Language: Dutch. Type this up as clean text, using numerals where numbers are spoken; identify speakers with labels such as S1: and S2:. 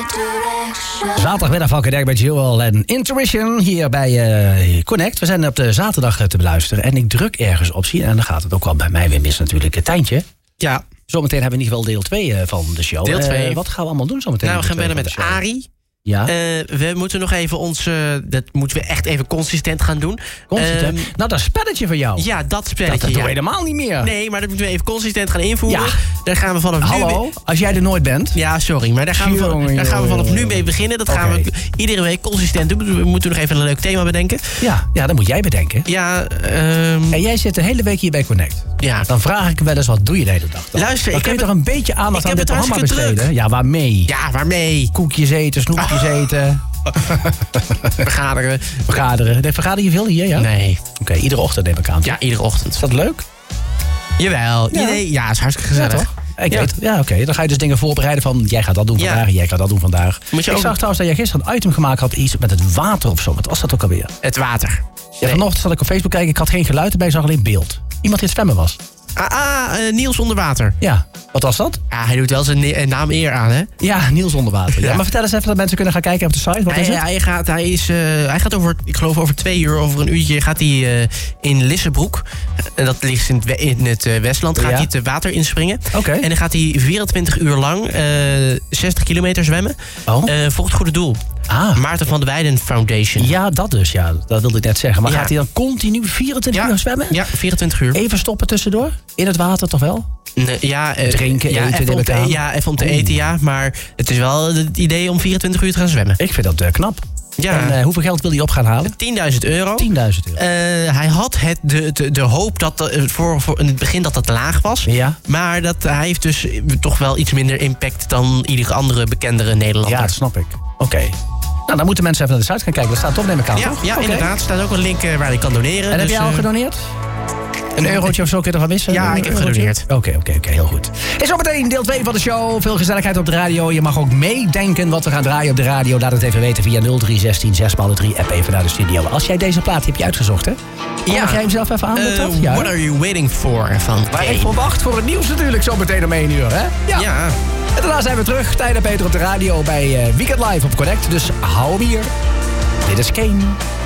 S1: Zaterdagmiddag van Connect bij Jewel en Intuition hier bij Connect. We zijn op de zaterdag te beluisteren en ik druk ergens op zien. En dan gaat het ook wel bij mij weer mis natuurlijk. Tijntje.
S2: Ja.
S1: Zometeen hebben we in ieder geval deel 2 van de show.
S2: Deel 2.
S1: Wat gaan we allemaal doen zometeen?
S2: Nou, we gaan bellen met Arie.
S1: Ja.
S2: We moeten nog even dat moeten we echt even consistent gaan doen.
S1: Consistent? Nou, dat spelletje van jou.
S2: Ja, dat spelletje.
S1: Dat doen we helemaal niet meer.
S2: Nee, maar dat moeten we even consistent gaan invoeren.
S1: Ja.
S2: Daar gaan we vanaf
S1: nu... als jij er nooit bent.
S2: Ja, sorry, maar daar gaan we vanaf nu mee beginnen. Dat gaan we iedere week consistent doen. We moeten nog even een leuk thema bedenken.
S1: Ja, dat moet jij bedenken.
S2: Ja,
S1: En jij zit de hele week hier bij Connect.
S2: Ja.
S1: Dan vraag ik wel eens, wat doe je de hele dag dan?
S2: Luister,
S1: dan kun je toch een beetje aandacht aan dit programma besteden?
S2: Druk.
S1: Ja, waarmee?
S2: Ja, waarmee?
S1: Koekjes eten, snoepjes eten.
S2: Vergaderen.
S1: Nee, vergader je veel hier, ja?
S2: Nee.
S1: Oké, iedere ochtend neem ik aan.
S2: Ja, iedere ochtend.
S1: Is dat leuk?
S2: Jawel.
S1: Ja,
S2: ja, is hartstikke gezellig.
S1: Ja, toch? Ik weet. Ja, oké. Dan ga je dus dingen voorbereiden van... jij gaat dat doen vandaag, jij gaat dat doen vandaag. Ik zag trouwens dat jij gisteren een item gemaakt had... iets met het water of zo. Wat was dat ook alweer?
S2: Het water.
S1: Ja, vanochtend zat ik op Facebook kijken. Ik had geen geluid erbij, zag alleen beeld. Iemand die het zwemmen was.
S2: Niels onder water.
S1: Ja, wat was dat?
S2: Ja, hij doet wel zijn naam eer aan, hè?
S1: Ja, Niels onder water. Ja. Maar vertel eens even dat mensen kunnen gaan kijken op de site. Wat is het?
S2: Hij gaat over, ik geloof over 2 uur, over een uurtje... gaat hij in Lissebroek, dat ligt in het Westland... gaat hij het water inspringen.
S1: Okay.
S2: En dan gaat hij 24 uur lang 60 kilometer zwemmen. Voor het goede doel. Maarten van der Weijden Foundation.
S1: Ja, dat dus. Ja, dat wilde ik net zeggen. Maar gaat hij dan continu 24 uur zwemmen?
S2: Ja, 24 uur.
S1: Even stoppen tussendoor? In het water toch wel?
S2: Nee,
S1: drinken, eten,
S2: even om te eten, ja. Maar het is wel het idee om 24 uur te gaan zwemmen.
S1: Ik vind dat knap.
S2: Ja.
S1: En hoeveel geld wil hij op gaan halen?
S2: €10.000. Hij had de hoop dat voor in het begin dat laag was.
S1: Ja.
S2: Maar hij heeft dus toch wel iets minder impact dan iedere andere bekendere Nederlander.
S1: Ja, dat snap ik. Oké. Nou, dan moeten mensen even naar de site gaan kijken. Dat staat toch, neem ik aan, toch?
S2: Ja, inderdaad. Er staat ook een link waar je kan doneren.
S1: En heb jij al gedoneerd? Een eurotje of zo kun je er gaan missen?
S2: Ja, ik heb gedoneerd.
S1: Oké, heel goed. Is zometeen deel 2 van de show. Veel gezelligheid op de radio. Je mag ook meedenken wat we gaan draaien op de radio. Laat het even weten via 0316 6x3 app even naar de studio. Als jij deze plaat heb je uitgezocht, hè? Mag jij hem zelf even aan?
S2: Ja. What are you waiting for?
S1: Waar ik voor wacht voor het nieuws natuurlijk zometeen om 1 uur, hè?
S2: Ja.
S1: En daarna zijn we terug. Tijden Peter op de radio bij Weekend Live op Connect. Dus hou hem hier. Dit is Kane.